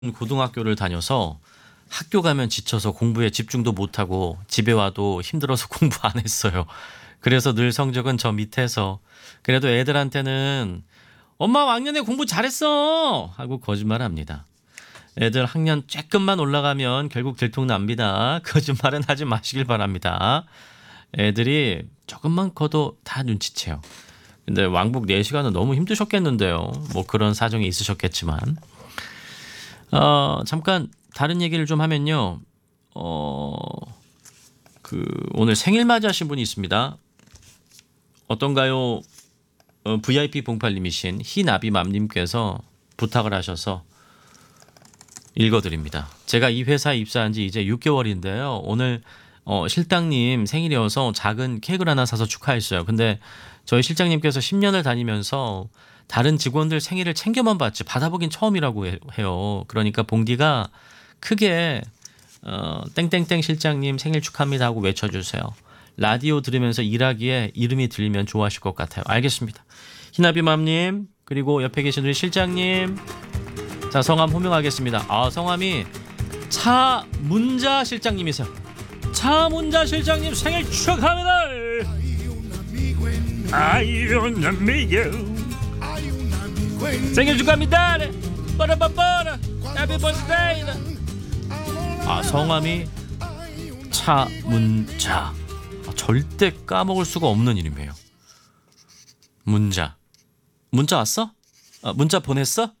고등학교를 다녀서 학교 가면 지쳐서 공부에 집중도 못하고 집에 와도 힘들어서 공부 안 했어요. 그래서 늘 성적은 저 밑에서 그래도 애들한테는 엄마 왕년에 공부 잘했어 하고 거짓말합니다. 애들 학년 쬐끔만 올라가면 결국 들통납니다. 거짓말은 하지 마시길 바랍니다. 애들이 조금만 커도 다 눈치채요. 근데 왕복 4시간은 너무 힘드셨겠는데요. 뭐 그런 사정이 있으셨겠지만 잠깐 다른 얘기를 좀 하면요. 오늘 생일 맞이하신 분이 있습니다. 어떤가요? VIP 08님이신 희나비맘님께서 부탁을 하셔서 읽어드립니다. 제가 이 회사에 입사한 지 이제 6개월인데요. 오늘 실장님 생일이어서 작은 케이크를 하나 사서 축하했어요. 근데 저희 실장님께서 10년을 다니면서 다른 직원들 생일을 챙겨만 봤지 받아보긴 처음이라고 해요. 그러니까 봉디가 크게 땡땡땡 실장님 생일 축하합니다 하고 외쳐주세요. 라디오 들으면서 일하기에 이름이 들리면 좋아하실 것 같아요. 알겠습니다. 희나비맘님 그리고 옆에 계신 우리 실장님 자 성함 호명하겠습니다. 성함이 차문자 실장님이세요. 차문자 실장님 생일 축하합니다. 생일 축하합니다. 빠라빠빠라 해피 버스데이. 성함이 차문자. 절대 까먹을 수가 없는 이름이에요. 문자 왔어? 문자 보냈어?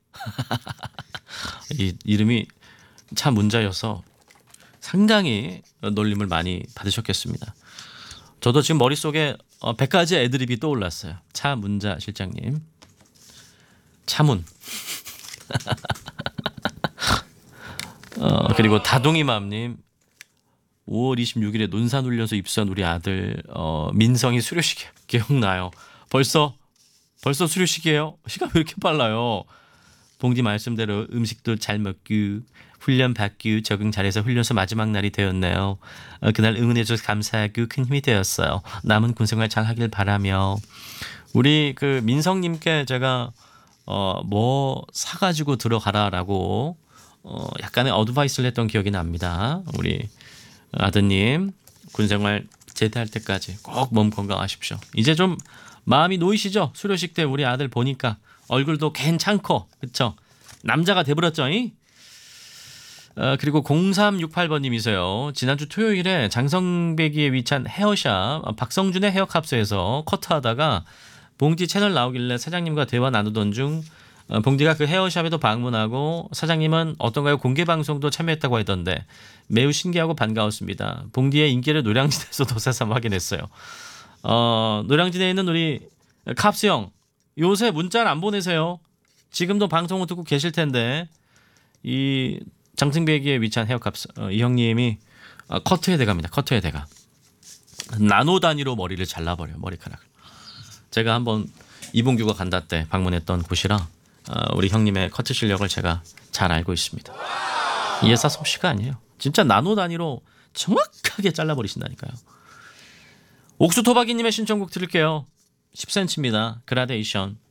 이 이름이 차문자여서 상당히 놀림을 많이 받으셨겠습니다. 저도 지금 머릿속에 100가지 애드립이 떠올랐어요. 차문자 실장님 차문 그리고 다둥이맘님 5월 26일에 논산훈련소 입수한 우리 아들 민성이 수료식 기억나요. 벌써 수료식이에요. 시간 왜 이렇게 빨라요. 봉지 말씀대로 음식도 잘 먹고 훈련 받고 적응 잘해서 훈련소 마지막 날이 되었네요. 그날 응원해줘서 감사하고 큰 힘이 되었어요. 남은 군생활 잘 하길 바라며 우리 그 민성님께 제가 뭐 사가지고 들어가라라고 약간의 어드바이스를 했던 기억이 납니다. 우리 아드님 군생활 제대할 때까지 꼭 몸 건강하십시오. 이제 좀 마음이 놓이시죠? 수료식 때 우리 아들 보니까 얼굴도 괜찮고 그쵸? 남자가 돼버렸죠? 그리고 0368번님이세요. 지난주 토요일에 장성배기에 위치한 헤어샵 박성준의 헤어캅스에서 커트하다가 봉지 채널 나오길래 사장님과 대화 나누던 중 봉지가 그 헤어샵에도 방문하고 사장님은 어떤가요? 공개방송도 참여했다고 하던데 매우 신기하고 반가웠습니다. 봉지의 인기를 노량진에서도 새삼 확인했어요. 노량진에 있는 우리 캅스 형 요새 문자를 안 보내세요. 지금도 방송을 듣고 계실 텐데 이 장승배기에 위치한 헤어캅스 이 형님이 커트의 대가입니다. 커트의 대가. 나노 단위로 머리를 잘라버려요. 머리카락을. 제가 한번 이봉규가 간다 때 방문했던 곳이라 우리 형님의 커트 실력을 제가 잘 알고 있습니다. 예사 솜씨가 아니에요. 진짜 나노 단위로 정확하게 잘라버리신다니까요. 옥수토박이님의 신청곡 들을게요. 10cm입니다. 그라데이션.